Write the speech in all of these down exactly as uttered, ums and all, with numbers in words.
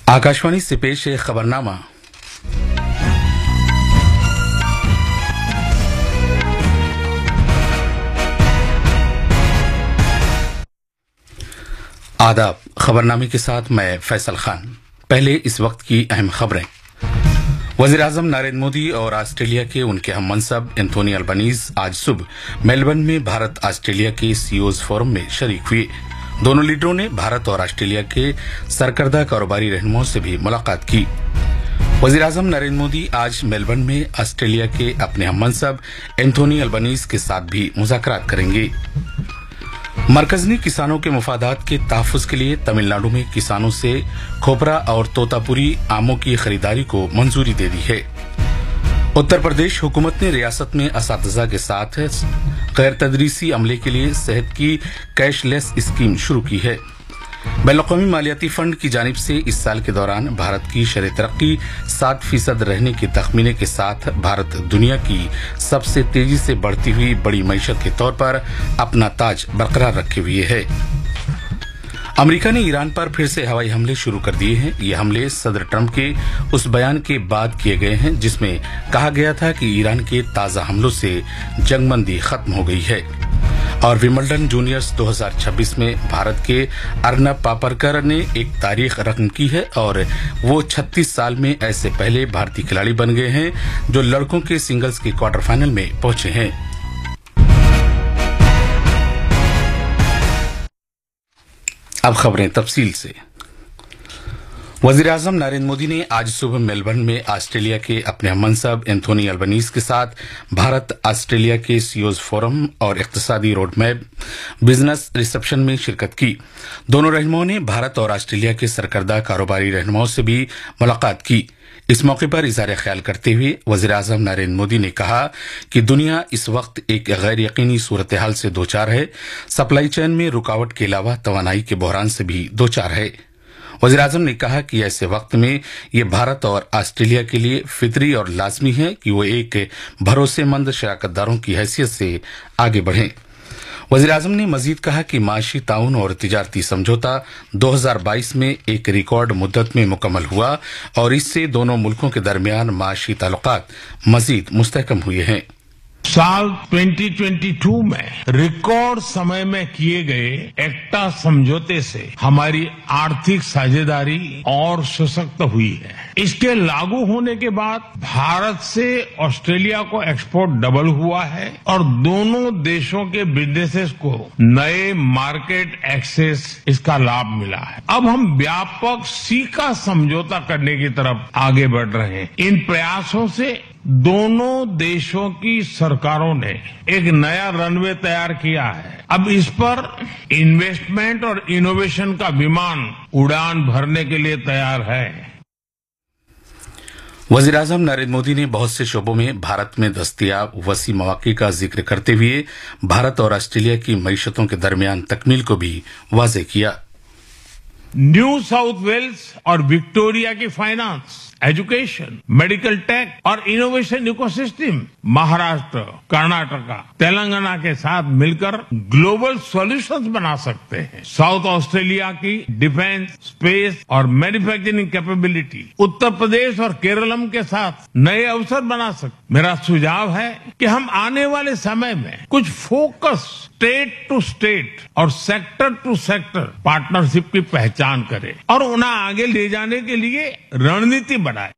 आकाशवाणी से पेश है खबरनामा। आदाब। खबरनामे के साथ मैं फैसल खान। पहले इस वक्त की अहम खबरें। वजीर आजम नरेंद्र मोदी और ऑस्ट्रेलिया के उनके हम मनसब एंथोनी अल्बनीज आज सुबह मेलबर्न में भारत ऑस्ट्रेलिया के सीईओज फोरम में शरीक हुए। दोनों लीडरों ने भारत और ऑस्ट्रेलिया के सरकर्दा कारोबारी रहनुमाओं से भी मुलाकात की। वजीर आजम नरेंद्र मोदी आज मेलबर्न में ऑस्ट्रेलिया के अपने हम मनसब एंथोनी अल्बनीज के साथ भी मुज़ाकरात करेंगे। मरकज ने किसानों के मफादात के तहफ़्फ़ुज़ के लिए तमिलनाडु में किसानों से खोपरा और तोतापुरी आमों की खरीदारी को मंजूरी दे दी है। उत्तर प्रदेश हुकूमत ने रियासत में असातिज़ा के साथ गैर तदरीसी अमले के लिए सेहत की कैशलेस स्कीम शुरू की है। बैनुल-अक़वामी मालियाती फंड की जानिब से इस साल के दौरान भारत की शरह तरक्की सात फीसद रहने के तखमीने के साथ भारत दुनिया की सबसे तेजी से बढ़ती हुई बड़ी मईशत के तौर पर अपना ताज बरकरार रखे हुए है। अमेरिका ने ईरान पर फिर से हवाई हमले शुरू कर दिए हैं। ये हमले सदर ट्रंप के उस बयान के बाद किए गए हैं जिसमें कहा गया था कि ईरान के ताजा हमलों से जंगबंदी खत्म हो गई है। और विंबलडन जूनियर्स दो हज़ार छब्बीस में भारत के अर्नब पापरकर ने एक तारीख रकम की है और वो छत्तीस साल में ऐसे पहले भारतीय खिलाड़ी बन गए हैं जो लड़कों के सिंगल्स के क्वार्टर फाइनल में पहुंचे हैं। अब खबरें तफसील से। वजीर आजम नरेंद्र मोदी ने आज सुबह मेलबर्न में ऑस्ट्रेलिया के अपने मनसब एंथोनी अल्बनीज के साथ भारत ऑस्ट्रेलिया के सीईओज फोरम और इक्तिसादी रोड मैप बिजनेस रिसेप्शन में शिरकत की। दोनों रहनुमाओं ने भारत और ऑस्ट्रेलिया के सरकर्दा कारोबारी रहनुमाओं से भी मुलाकात की। इस मौके पर इज़हार ख्याल करते हुए वजीर आजम नरेंद्र मोदी ने कहा कि दुनिया इस वक्त एक गैर यकीनी सूरत हाल से दो चार है। सप्लाई चेन में रुकावट के अलावा तवानाई के बहरान से भी दो चार है। वज़ीर आज़म ने कहा कि ऐसे वक्त में ये भारत और ऑस्ट्रेलिया के लिए फितरी और लाजमी है कि वो एक भरोसेमंद शराकतदारों की हैसियत से आगे बढ़ें। वज़ीर आज़म ने मजीद कहा कि माशी ताउन और तिजारती समझौता दो हज़ार बाईस में एक रिकॉर्ड मुद्दत में मुकम्मल हुआ और इससे दोनों मुल्कों के दरमियान माशी ताल्लुकात मजीद मुस्तहकम हुए हैं। साल दो हज़ार बाईस में रिकॉर्ड समय में किए गए एक्टा समझौते से हमारी आर्थिक साझेदारी और सशक्त हुई है। इसके लागू होने के बाद भारत से ऑस्ट्रेलिया को एक्सपोर्ट डबल हुआ है और दोनों देशों के बिजनेसेस को नए मार्केट एक्सेस इसका लाभ मिला है। अब हम व्यापक सीका समझौता करने की तरफ आगे बढ़ रहे हैं। इन प्रयासों से दोनों देशों की सरकारों ने एक नया रनवे तैयार किया है। अब इस पर इन्वेस्टमेंट और इनोवेशन का विमान उड़ान भरने के लिए तैयार है। वजीर आजम नरेंद्र मोदी ने बहुत से शोबों में भारत में दस्तयाब वसी मौके का जिक्र करते हुए भारत और ऑस्ट्रेलिया की मईशतों के दरमियान तकमील को भी वाज़ेह किया। न्यू साउथ वेल्स और विक्टोरिया की फाइनेंस, एजुकेशन, मेडिकल टेक और इनोवेशन इकोसिस्टम महाराष्ट्र, कर्नाटका, तेलंगाना के साथ मिलकर ग्लोबल सॉल्यूशंस बना सकते हैं। साउथ ऑस्ट्रेलिया की डिफेंस, स्पेस और मैन्युफैक्चरिंग कैपेबिलिटी उत्तर प्रदेश और केरलम के साथ नए अवसर बना सकते। मेरा सुझाव है कि हम आने वाले समय में कुछ फोकस स्टेट टू स्टेट और सेक्टर टू सेक्टर पार्टनरशिप की पहचान करें और उन्हें आगे ले जाने के लिए रणनीति बनाए।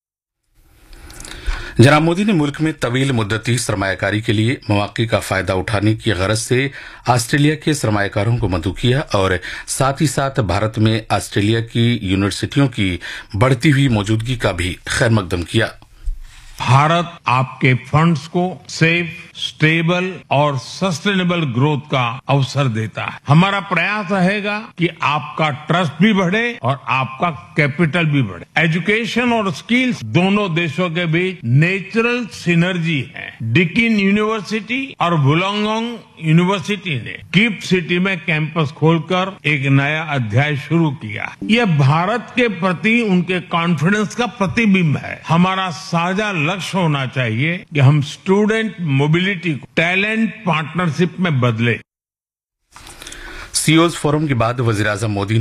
जनाब मोदी ने मुल्क में तवील मुद्दती सरमायाकारी के लिए मौके का फायदा उठाने की गरज से ऑस्ट्रेलिया के सरमायाकारों को मदऊ किया और साथ ही साथ भारत में ऑस्ट्रेलिया की यूनिवर्सिटियों की बढ़ती हुई मौजूदगी का भी खैर मकदम किया। भारत आपके फंड्स को सेफ, स्टेबल और सस्टेनेबल ग्रोथ का अवसर देता है। हमारा प्रयास रहेगा कि आपका ट्रस्ट भी बढ़े और आपका कैपिटल भी बढ़े। एजुकेशन और स्किल्स दोनों देशों के बीच नेचुरल सिनर्जी है। डिकिन यूनिवर्सिटी और वुलंगडोंग यूनिवर्सिटी ने गिफ्ट सिटी में कैंपस खोलकर एक नया अध्याय शुरू किया। यह भारत के प्रति उनके कॉन्फिडेंस का प्रतिबिंब है। हमारा साझा लक्ष्य होना चाहिए कि हम स्टूडेंट मोबिलिटी को टैलेंट पार्टनरशिप में बदले। सीईओज फोरम के बाद वजीर आजम मोदी